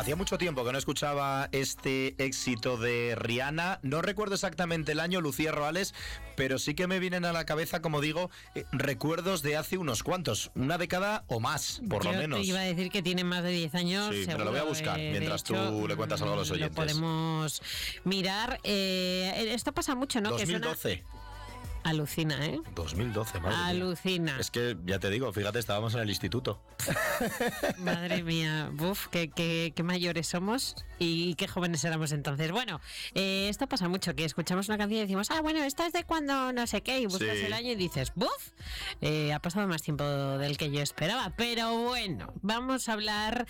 Hacía mucho tiempo que no escuchaba este éxito de Rihanna. No recuerdo exactamente el año, Lucía Roales, pero sí que me vienen a la cabeza, como digo, recuerdos de hace unos cuantos, una década o más, por lo menos. Yo te iba a decir que tiene más de 10 años. Sí, seguro, pero lo voy a buscar mientras tú le cuentas algo a los oyentes. Lo podemos mirar. Esto pasa mucho, ¿no? 2012. Alucina, ¿eh? 2012, madre Alucina. mía. Es que, ya te digo, fíjate, estábamos en el instituto. Madre mía, qué mayores somos y qué jóvenes éramos entonces. Bueno, esto pasa mucho, que escuchamos una canción y decimos, bueno, esta es de cuando no sé qué, y buscas el año y dices, ¡buf! Ha pasado más tiempo del que yo esperaba. Pero bueno, vamos a hablar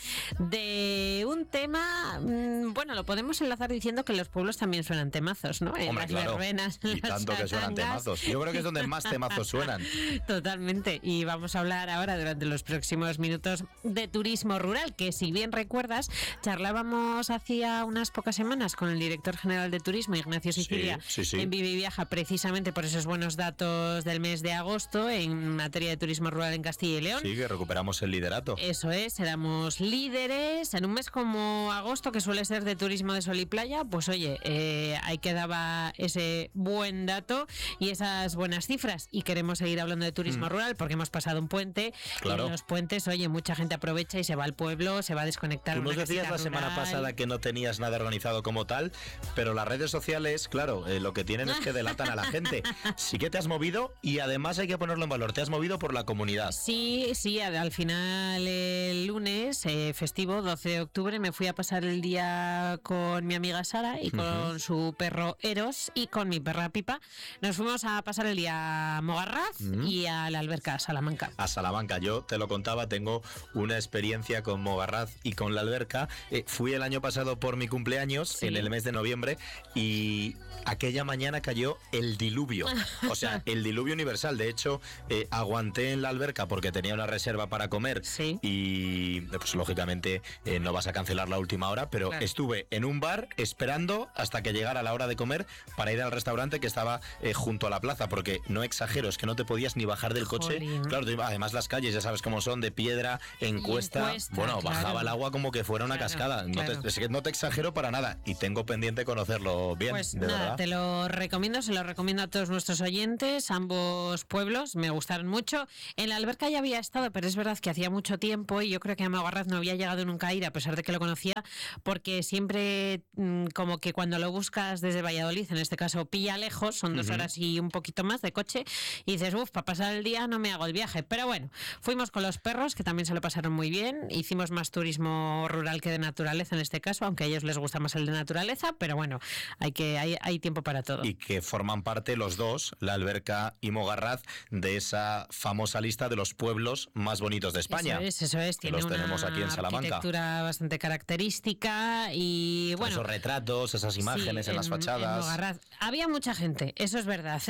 de un tema, bueno, lo podemos enlazar diciendo que en los pueblos también suenan temazos, ¿no? En Hombre, las claro. verbenas, Y tanto que suenan temazos. Yo creo que es donde más temazos suenan. Totalmente. Y vamos a hablar ahora, durante los próximos minutos, de turismo rural, que si bien recuerdas, charlábamos hacía unas pocas semanas con el director general de turismo, Ignacio Sicilia, sí. en Vive y Viaja, precisamente por esos buenos datos del mes de agosto en materia de turismo rural en Castilla y León. Sí, que recuperamos el liderato. Eso es, éramos líderes. En un mes como agosto, que suele ser de turismo de sol y playa, pues oye, ahí quedaba ese buen dato y esas buenas cifras. Y queremos seguir hablando de turismo rural porque hemos pasado un puente. Claro. Y en los puentes, oye, mucha gente aprovecha y se va al pueblo, se va a desconectar. Tú nos decías la semana pasada que no tenías nada organizado como tal, pero las redes sociales, claro, lo que tienen es que delatan a la gente. Sí que te has movido y además hay que ponerlo en valor, te has movido por la comunidad. Sí, al final el lunes, festivo, 12 de octubre, me fui a pasar el día con mi amiga Sara y con su perro Eros y con mi perra Pipa. Nos fuimos a pasar el día a Mogarraz y a la alberca, a Salamanca. A Salamanca, yo te lo contaba, tengo una experiencia con Mogarraz y con la alberca. Fui el año pasado por mi cumpleaños, en el mes de noviembre, y aquella mañana cayó el diluvio. O sea, el diluvio universal. De hecho, aguanté en la alberca porque tenía una reserva para comer y, pues lógicamente, no vas a cancelar la última hora, pero estuve en un bar esperando hasta que llegara la hora de comer para ir al restaurante que estaba junto a la plaza, porque no exagero, es que no te podías ni bajar del coche. Claro, además las calles ya sabes cómo son, de piedra, en cuesta, bueno, bajaba el agua como que fuera una cascada. Es que no te exagero para nada y tengo pendiente conocerlo bien. Pues de nada, verdad. te lo recomiendo, se lo recomiendo a todos nuestros oyentes, ambos pueblos, me gustaron mucho. En la alberca ya había estado, pero es verdad que hacía mucho tiempo y yo creo que a Mogarraz no había llegado nunca a ir, a pesar de que lo conocía, porque siempre como que cuando lo buscas desde Valladolid, en este caso pilla lejos, son 2 horas y un poquito más de coche, y dices, para pasar el día no me hago el viaje. Pero bueno, fuimos con los perros, que también se lo pasaron muy bien, hicimos más turismo rural que de naturaleza en este caso, aunque a ellos les gusta más el de naturaleza, pero bueno, hay tiempo para todo. Y que forman parte los dos, la alberca y Mogarraz, de esa famosa lista de los pueblos más bonitos de España. Eso es. Tiene los una tenemos aquí en Salamanca. Arquitectura bastante característica y bueno. Esos retratos, esas imágenes en las fachadas. En Mogarraz había mucha gente, eso es verdad,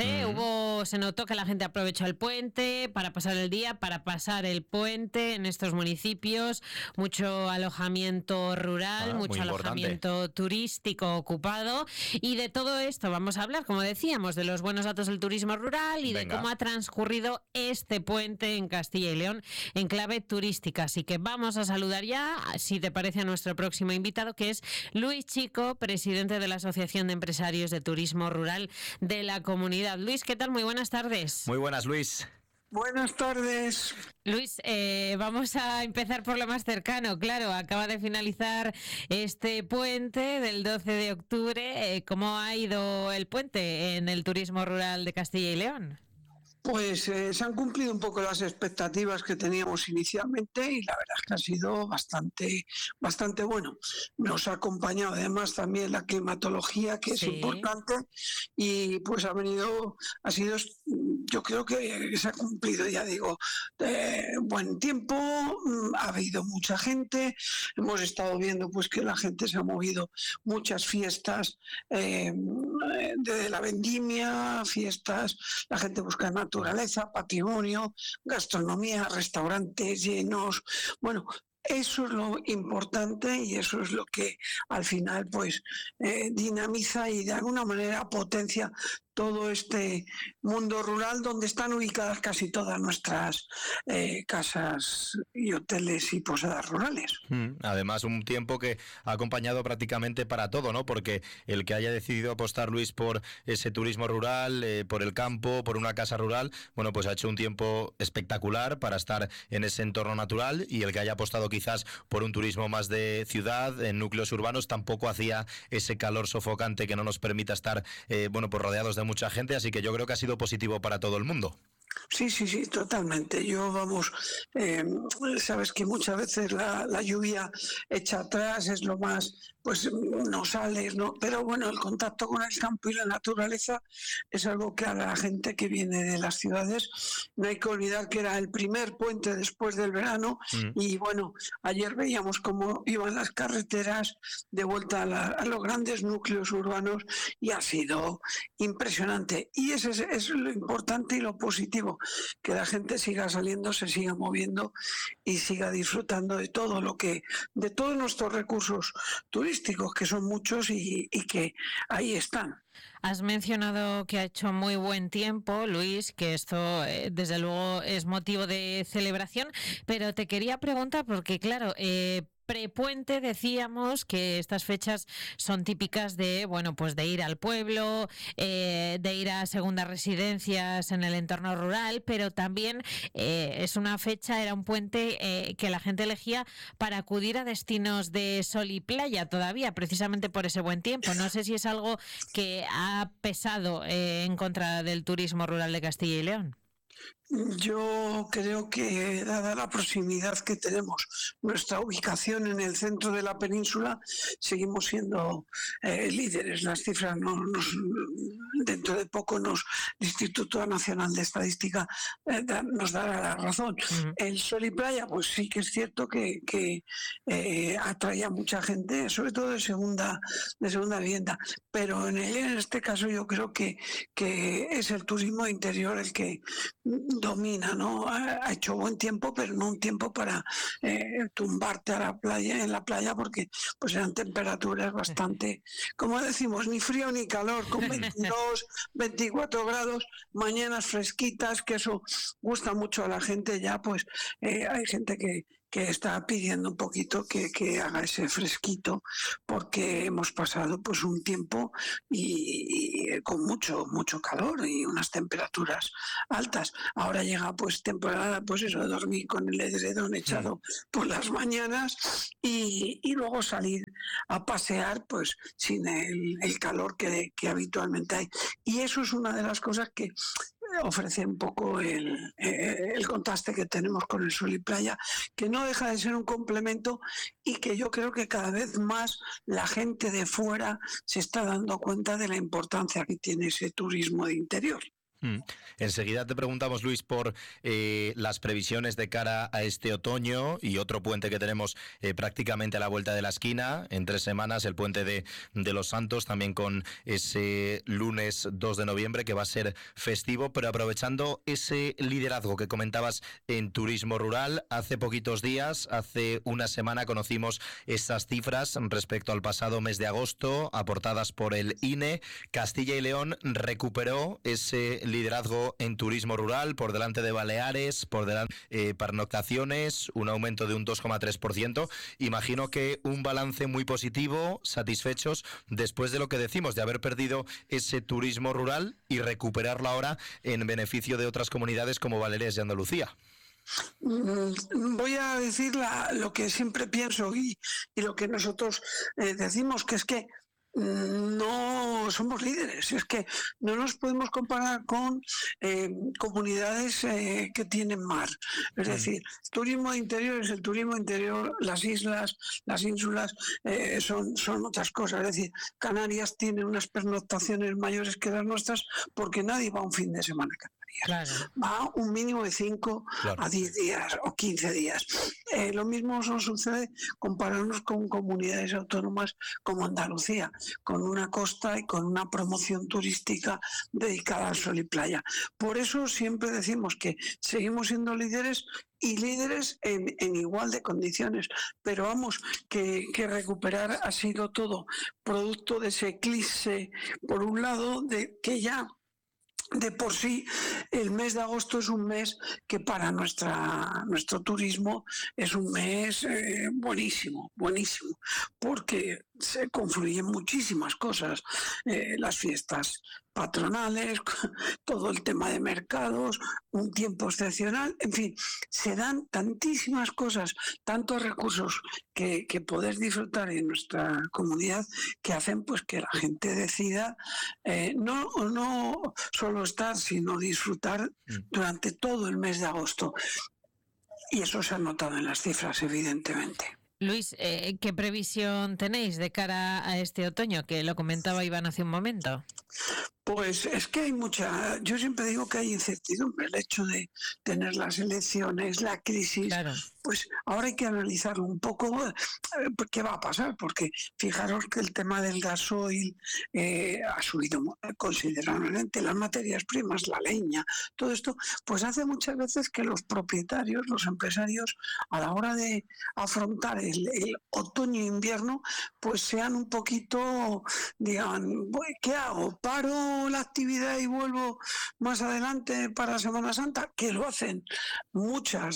se notó que la gente aprovechó el puente para pasar el día, para pasar el puente en estos municipios, mucho alojamiento rural, mucho alojamiento turístico ocupado, y de todo esto vamos a hablar, como decíamos, de los buenos datos del turismo rural y de cómo ha transcurrido este puente en Castilla y León en clave turística. Así que vamos a saludar ya, si te parece, a nuestro próximo invitado, que es Luis Chico, presidente de la Asociación de Empresarios de Turismo Rural de la Comunidad. Luis, ¿qué tal? Muy buenas tardes. Muy buenas, Luis. Buenas tardes. Luis, vamos a empezar por lo más cercano. Claro, acaba de finalizar este puente del 12 de octubre. ¿Cómo ha ido el puente en el turismo rural de Castilla y León? Pues se han cumplido un poco las expectativas que teníamos inicialmente y la verdad es que ha sido bastante bueno. Nos ha acompañado además también la climatología, que es importante, y pues ha sido, yo creo que se ha cumplido, ya digo, buen tiempo, ha habido mucha gente, hemos estado viendo pues que la gente se ha movido, muchas fiestas de la vendimia, fiestas, la gente busca naturaleza, patrimonio, gastronomía, restaurantes llenos. Bueno, eso es lo importante y eso es lo que al final pues dinamiza y de alguna manera potencia todo este mundo rural donde están ubicadas casi todas nuestras casas y hoteles y posadas rurales. Además, un tiempo que ha acompañado prácticamente para todo, ¿no? Porque el que haya decidido apostar, Luis, por ese turismo rural, por el campo, por una casa rural, bueno, pues ha hecho un tiempo espectacular para estar en ese entorno natural, y el que haya apostado quizás por un turismo más de ciudad, en núcleos urbanos, tampoco hacía ese calor sofocante que no nos permita estar, bueno, pues rodeados de mucha gente, así que yo creo que ha sido positivo para todo el mundo. Sí, totalmente. Yo, vamos, sabes que muchas veces la lluvia hecha atrás es lo más, pues no sales, ¿no? Pero bueno, el contacto con el campo y la naturaleza es algo que a la gente que viene de las ciudades no hay que olvidar que era el primer puente después del verano. Y bueno, ayer veíamos cómo iban las carreteras de vuelta a los grandes núcleos urbanos y ha sido impresionante. Y ese es lo importante y lo positivo, que la gente siga saliendo, se siga moviendo y siga disfrutando de de todos nuestros recursos turísticos, que son muchos y que ahí están. Has mencionado que ha hecho muy buen tiempo, Luis, que esto desde luego es motivo de celebración, pero te quería preguntar porque claro, prepuente decíamos que estas fechas son típicas de, bueno, pues de ir al pueblo, de ir a segundas residencias en el entorno rural, pero también era un puente que la gente elegía para acudir a destinos de sol y playa todavía, precisamente por ese buen tiempo. No sé si es algo que ha pesado en contra del turismo rural de Castilla y León. Yo creo que, dada la proximidad que tenemos, nuestra ubicación en el centro de la península, seguimos siendo líderes. Las cifras dentro de poco el Instituto Nacional de Estadística nos dará la razón. El sol y playa, pues sí que es cierto que atrae a mucha gente, sobre todo de segunda vivienda. Pero en este caso yo creo que es el turismo interior el que domina, ¿no? Ha hecho buen tiempo, pero no un tiempo para tumbarte en la playa, porque pues eran temperaturas bastante, como decimos, ni frío ni calor, con 22, 24 grados, mañanas fresquitas, que eso gusta mucho a la gente. Ya pues hay gente que está pidiendo un poquito que haga ese fresquito, porque hemos pasado pues un tiempo y con mucho calor y unas temperaturas altas. Ahora llega pues temporada, pues eso, de dormir con el edredón echado por las mañanas y luego salir a pasear pues sin el calor que habitualmente hay. Y eso es una de las cosas que ofrece un poco el contraste que tenemos con el sol y playa, que no deja de ser un complemento y que yo creo que cada vez más la gente de fuera se está dando cuenta de la importancia que tiene ese turismo de interior. Enseguida te preguntamos, Luis, por las previsiones de cara a este otoño y otro puente que tenemos prácticamente a la vuelta de la esquina, en 3 semanas, el puente de los Santos, también con ese lunes 2 de noviembre que va a ser festivo, pero aprovechando ese liderazgo que comentabas en turismo rural, hace poquitos días, hace una semana, conocimos esas cifras respecto al pasado mes de agosto, aportadas por el INE. Castilla y León recuperó ese liderazgo en turismo rural por delante de Baleares, por delante pernoctaciones, un aumento de un 2,3%. Imagino que un balance muy positivo, satisfechos después de lo que decimos, de haber perdido ese turismo rural y recuperarlo ahora en beneficio de otras comunidades como Baleares y Andalucía. Voy a decir lo que siempre pienso y lo que nosotros decimos, que es que no somos líderes, es que no nos podemos comparar con comunidades que tienen mar. Es decir, turismo de interior es el turismo interior, las islas, las ínsulas son otras cosas. Es decir, Canarias tiene unas pernoctaciones mayores que las nuestras porque nadie va un fin de semana a Canarias. Claro. Va un mínimo de 5 a 10 días o 15 días. Lo mismo nos sucede compararnos con comunidades autónomas como Andalucía, con una costa y con una promoción turística dedicada al sol y playa. Por eso siempre decimos que seguimos siendo líderes y líderes en igual de condiciones, pero vamos, que recuperar ha sido todo producto de ese eclipse, por un lado, de que ya De por sí, el mes de agosto es un mes que para nuestro turismo es un mes buenísimo, buenísimo, porque se confluyen muchísimas cosas, las fiestas patronales, todo el tema de mercados, un tiempo excepcional, en fin, se dan tantísimas cosas, tantos recursos que poder disfrutar en nuestra comunidad que hacen pues que la gente decida no solo estar, sino disfrutar durante todo el mes de agosto. Y eso se ha notado en las cifras, evidentemente. Luis, ¿qué previsión tenéis de cara a este otoño? Que lo comentaba Iván hace un momento. Pues es que hay yo siempre digo que hay incertidumbre, el hecho de tener las elecciones, la crisis, claro. Pues ahora hay que analizarlo un poco, qué va a pasar, porque fijaros que el tema del gasoil ha subido considerablemente, las materias primas, la leña, todo esto, pues hace muchas veces que los propietarios, los empresarios, a la hora de afrontar el otoño e invierno, pues sean un poquito, digan, ¿qué hago? ¿Paro la actividad y vuelvo más adelante para Semana Santa? Que lo hacen mucha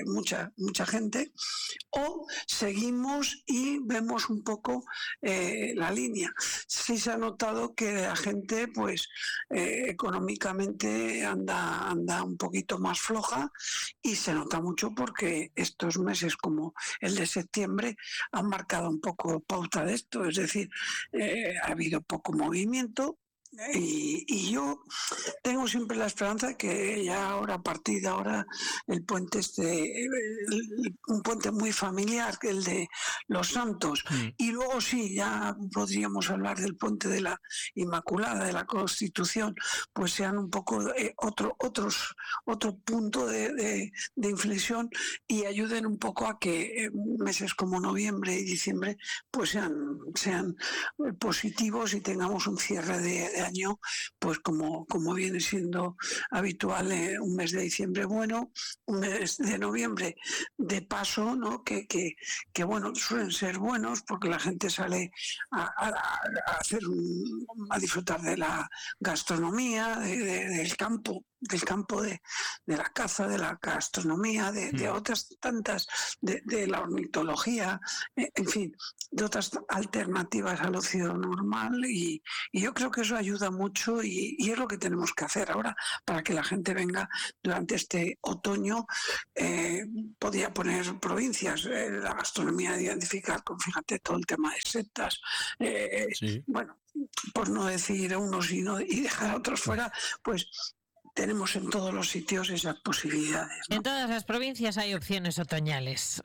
gente, o seguimos y vemos un poco la línea. Sí se ha notado que la gente pues económicamente anda un poquito más floja, y se nota mucho porque estos meses como el de septiembre han marcado un poco pauta de esto, es decir, ha habido poco movimiento. Y yo tengo siempre la esperanza que ya ahora, a partir de ahora, el puente un puente muy familiar, el de los Santos, y luego sí, ya podríamos hablar del puente de la Inmaculada, de la Constitución, pues sean un poco otro punto de inflexión, y ayuden un poco a que meses como noviembre y diciembre pues sean positivos y tengamos un cierre de año, pues como viene siendo habitual, un mes de diciembre bueno, un mes de noviembre de paso, ¿no? que bueno, suelen ser buenos porque la gente sale a disfrutar de la gastronomía, del campo, de la caza, de la gastronomía, de otras tantas, de la ornitología, en fin, de otras alternativas al ocio normal, y yo creo que eso ayuda mucho, y es lo que tenemos que hacer ahora para que la gente venga durante este otoño. Podría poner provincias, la gastronomía de identificar con, fíjate, todo el tema de setas, sí. Bueno, por no decir unos y dejar a otros fuera, pues tenemos en todos los sitios esas posibilidades, ¿no? En todas las provincias hay opciones otoñales.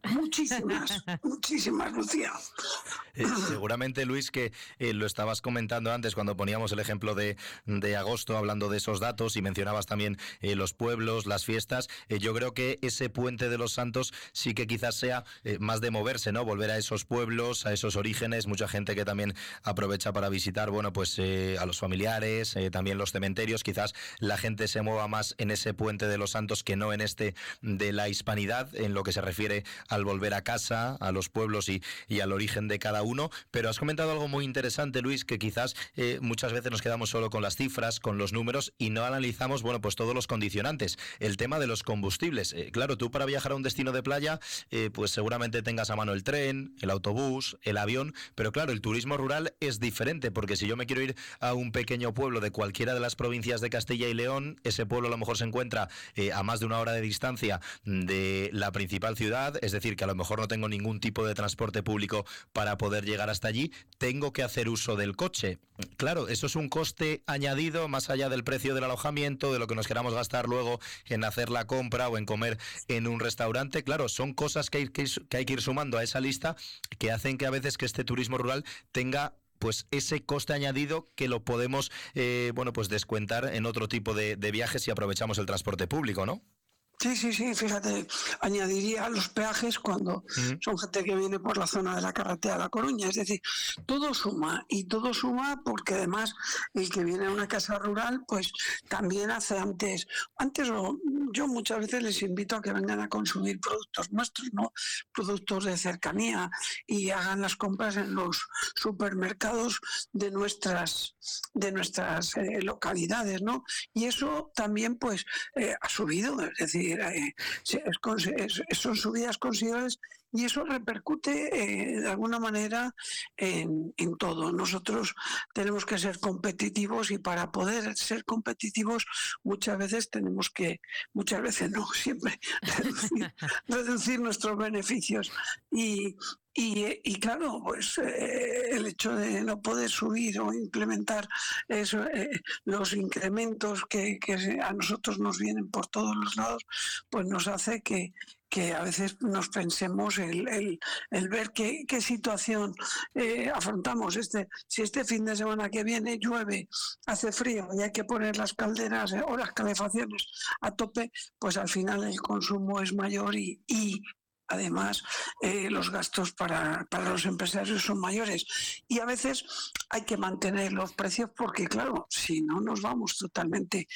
Muchísimas, Lucía. Seguramente, Luis, que lo estabas comentando antes cuando poníamos el ejemplo de agosto, hablando de esos datos, y mencionabas también los pueblos, las fiestas. Yo creo que ese puente de los Santos sí que quizás sea más de moverse, ¿no? Volver a esos pueblos, a esos orígenes. Mucha gente que también aprovecha para visitar, bueno, pues a los familiares, también los cementerios. Quizás la gente se mueva más en ese puente de los Santos que no en este de la hispanidad, en lo que se refiere al volver a casa, a los pueblos y al origen de cada uno. Pero has comentado algo muy interesante, Luis, que quizás muchas veces nos quedamos solo con las cifras, con los números, y no analizamos, bueno, pues todos los condicionantes. El tema de los combustibles. Claro, tú para viajar a un destino de playa, pues seguramente tengas a mano el tren, el autobús, el avión, pero claro, el turismo rural es diferente, porque si yo me quiero ir a un pequeño pueblo de cualquiera de las provincias de Castilla y León, ese pueblo a lo mejor se encuentra a más de una hora de distancia de la principal ciudad, es decir, que a lo mejor no tengo ningún tipo de transporte público para poder llegar hasta allí, tengo que hacer uso del coche. Claro, eso es un coste añadido más allá del precio del alojamiento, de lo que nos queramos gastar luego en hacer la compra o en comer en un restaurante. Claro, son cosas que hay que ir sumando a esa lista, que hacen que a veces que este turismo rural tenga pues ese coste añadido que lo podemos bueno, pues descuentar en otro tipo de viajes si aprovechamos el transporte público, ¿no? Sí, fíjate, añadiría los peajes cuando son gente que viene por la zona de la carretera de La Coruña, es decir, todo suma y todo suma porque además el que viene a una casa rural pues también hace yo muchas veces les invito a que vengan a consumir productos nuestros, ¿no? Productos de cercanía y hagan las compras en los supermercados de nuestras localidades, ¿no? Y eso también pues ha subido, es decir, son subidas considerables y eso repercute de alguna manera en todo. Nosotros tenemos que ser competitivos y para poder ser competitivos muchas veces siempre reducir nuestros beneficios y claro, pues el hecho de no poder subir o implementar los incrementos que a nosotros nos vienen por todos los lados, pues nos hace que a veces nos pensemos el ver qué situación afrontamos. Si este fin de semana que viene llueve, hace frío y hay que poner las calderas o las calefacciones a tope, pues al final el consumo es mayor y además los gastos para los empresarios son mayores y a veces hay que mantener los precios porque claro, si no nos vamos totalmente,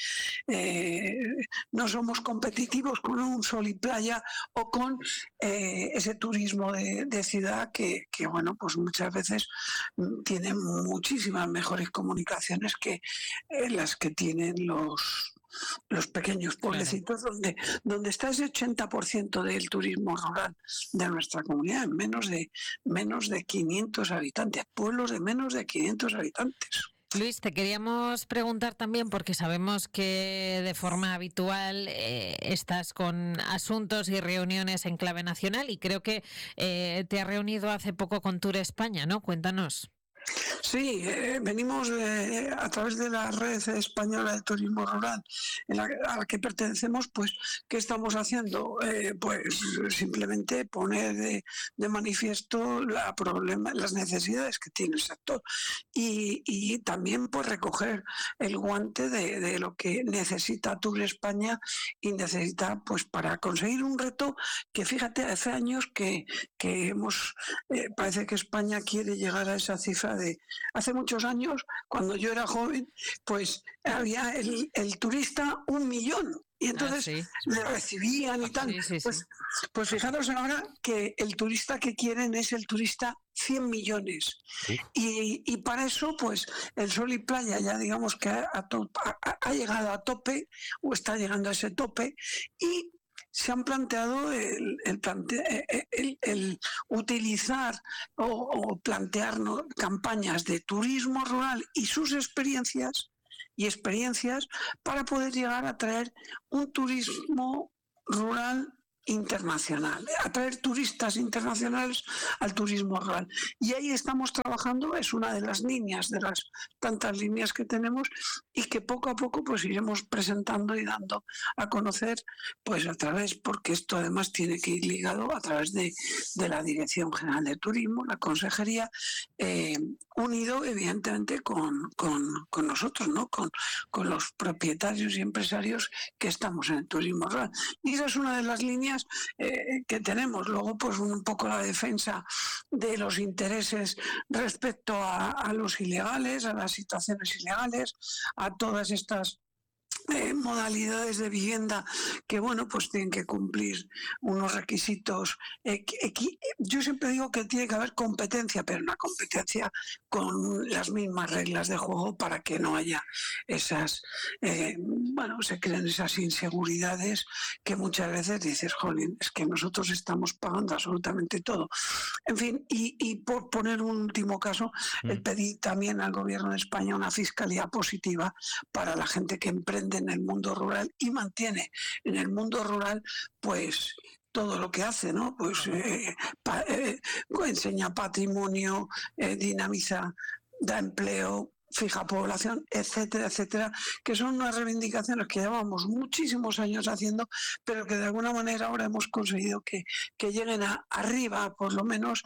no somos competitivos con un sol y playa o con ese turismo de ciudad que bueno, pues muchas veces tiene muchísimas mejores comunicaciones que las que tienen los pequeños pueblecitos, claro, donde está ese 80% del turismo rural de nuestra comunidad, en menos de 500 habitantes, pueblos de menos de 500 habitantes. Luis, te queríamos preguntar también, porque sabemos que de forma habitual estás con asuntos y reuniones en clave nacional y creo que te has reunido hace poco con Tour España, ¿no? Cuéntanos. Sí, venimos a través de la red española de turismo rural a la que pertenecemos, pues, ¿qué estamos haciendo? Pues simplemente poner de manifiesto las necesidades que tiene el sector y también pues recoger el guante de lo que necesita Tour España y necesita pues para conseguir un reto que fíjate, hace años que parece que España quiere llegar a esa cifra hace muchos años, cuando yo era joven, pues había el turista 1 millón. Y entonces le recibían y tal. Pues fijaros ahora que el turista que quieren es el turista 100 millones. Y para eso, pues el sol y playa ya digamos que ha llegado a tope o está llegando a ese tope y se han planteado el utilizar o plantearnos campañas de turismo rural y sus experiencias para poder llegar a traer un turismo rural internacional, atraer turistas internacionales al turismo rural. Y ahí estamos trabajando, es una de las líneas, de las tantas líneas que tenemos y que poco a poco pues iremos presentando y dando a conocer pues a través, porque esto además tiene que ir ligado a través de la Dirección General de Turismo, la Consejería, unido evidentemente con nosotros, ¿no? Con los propietarios y empresarios que estamos en el turismo rural. Y esa es una de las líneas que tenemos. Luego pues un poco la defensa de los intereses respecto a los ilegales, a las situaciones ilegales, a todas estas modalidades de vivienda que bueno pues tienen que cumplir unos requisitos. Yo siempre digo que tiene que haber competencia, pero una competencia con las mismas reglas de juego para que no haya esas se creen esas inseguridades que muchas veces dices, jolín, es que nosotros estamos pagando absolutamente todo. En fin, y por poner un último caso, el pedir también al gobierno de España una fiscalidad positiva para la gente que emprende en el mundo rural y mantiene en el mundo rural pues todo lo que hace, ¿no? Pues enseña patrimonio, dinamiza, da empleo, fija población, etcétera, etcétera, que son unas reivindicaciones que llevamos muchísimos años haciendo, pero que de alguna manera ahora hemos conseguido que lleguen arriba, por lo menos,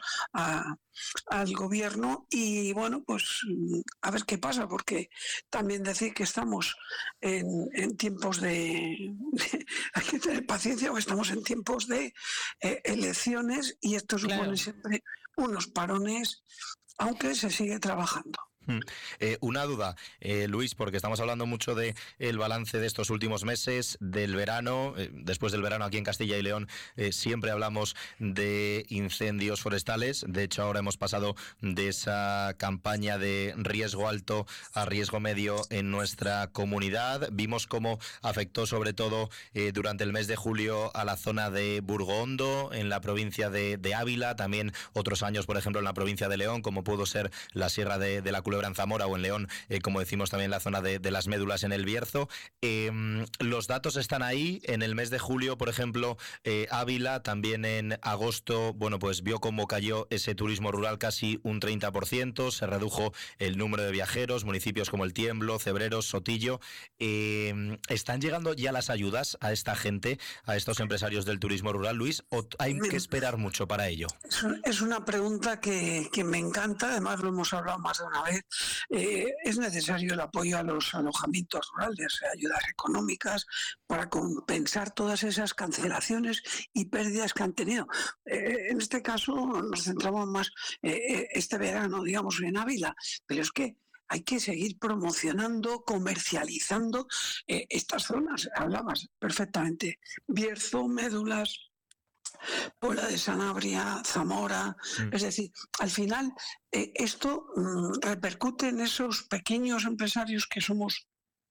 al gobierno. Y bueno, pues a ver qué pasa, porque también decir que estamos en tiempos de hay que tener paciencia, porque estamos en tiempos de elecciones, y esto supone siempre unos parones, aunque se sigue trabajando. Una duda, Luis, porque estamos hablando mucho de el balance de estos últimos meses, del verano. Después del verano aquí en Castilla y León siempre hablamos de incendios forestales. De hecho, ahora hemos pasado de esa campaña de riesgo alto a riesgo medio en nuestra comunidad. Vimos cómo afectó sobre todo durante el mes de julio a la zona de Burgondo, en la provincia de Ávila, también otros años, por ejemplo, en la provincia de León, como pudo ser la Sierra de la Culebra en Zamora, o en León, como decimos también la zona de las Médulas en el Bierzo. Los datos están ahí. En el mes de julio, por ejemplo, Ávila, también en agosto, bueno, pues vio cómo cayó ese turismo rural casi un 30%, se redujo el número de viajeros, municipios como El Tiemblo, Cebreros, Sotillo. ¿Están llegando ya las ayudas a esta gente, a estos empresarios del turismo rural, Luis, o hay que esperar mucho para ello? Es una pregunta que me encanta, además lo hemos hablado más de una vez. Es necesario el apoyo a los alojamientos rurales, ayudas económicas para compensar todas esas cancelaciones y pérdidas que han tenido. En este caso nos centramos más este verano, digamos, en Ávila, pero es que hay que seguir promocionando, comercializando estas zonas. Hablabas perfectamente, Bierzo, Médulas, Puebla de Sanabria, Zamora. Es decir, al final esto repercute en esos pequeños empresarios que somos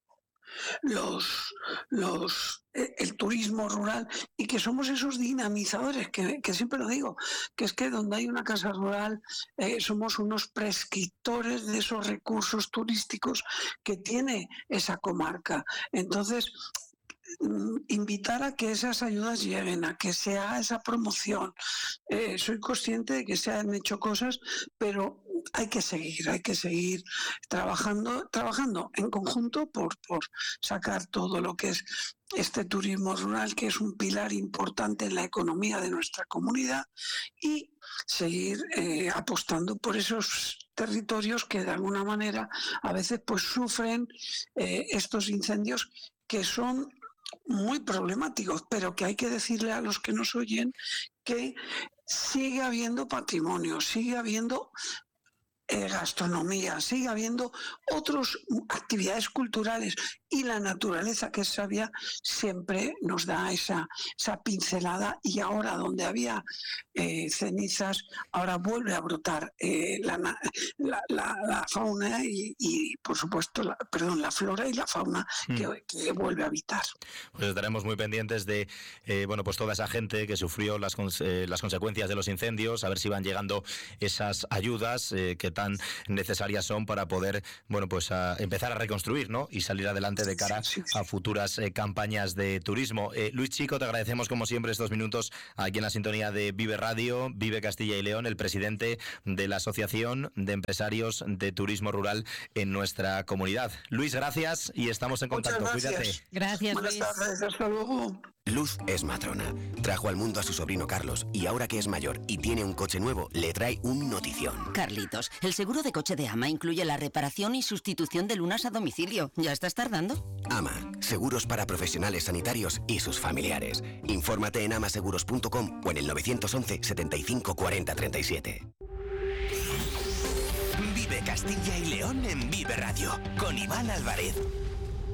el turismo rural, y que somos esos dinamizadores, que siempre lo digo, que es que donde hay una casa rural somos unos prescriptores de esos recursos turísticos que tiene esa comarca. Entonces, invitar a que esas ayudas lleguen, a que se haga esa promoción. Soy consciente de que se han hecho cosas, pero hay que seguir trabajando en conjunto por sacar todo lo que es este turismo rural, que es un pilar importante en la economía de nuestra comunidad, y seguir apostando por esos territorios que de alguna manera a veces pues sufren estos incendios, que son muy problemáticos, pero que hay que decirle a los que nos oyen que sigue habiendo patrimonio, sigue habiendo gastronomía, sigue habiendo otras actividades culturales, y la naturaleza, que es sabia, siempre nos da esa pincelada. Y ahora, donde había cenizas, ahora vuelve a brotar la fauna y por supuesto, la flora y la fauna que vuelve a habitar. Pues estaremos muy pendientes de pues toda esa gente que sufrió las consecuencias de los incendios, a ver si van llegando esas ayudas que tan necesarias son para poder pues a empezar a reconstruir, ¿no? Y salir adelante de cara a futuras campañas de turismo. Luis Chico, te agradecemos como siempre estos minutos aquí en la sintonía de Vive Radio, Vive Castilla y León, el presidente de la Asociación de Empresarios de Turismo Rural en nuestra comunidad. Luis, gracias y estamos en contacto. Cuídate. Gracias, Buenas tardes, hasta luego. Luz es matrona. Trajo al mundo a su sobrino Carlos y ahora que es mayor y tiene un coche nuevo, le trae un notición. Carlitos, el seguro de coche de AMA incluye la reparación y sustitución de lunas a domicilio. ¿Ya estás tardando? AMA, seguros para profesionales sanitarios y sus familiares. Infórmate en amaseguros.com o en el 911 75 40 37. Vive Castilla y León en Vive Radio con Iván Álvarez.